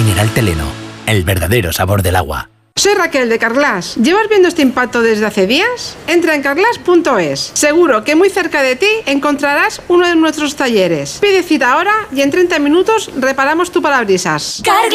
mineral Teleno, el verdadero sabor del agua. Soy Raquel de Carglass. ¿Llevas viendo este impacto desde hace días? Entra en carglass.es. Seguro que muy cerca de ti encontrarás uno de nuestros talleres. Pide cita ahora y en 30 minutos reparamos tu parabrisas.